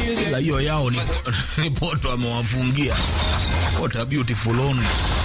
Ila hiyo yao ni Porto amewafungia. What a beautiful only.